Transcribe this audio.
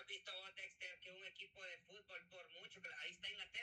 visto vos, Dexter, que un equipo de fútbol, por mucho, que ahí está Inglaterra,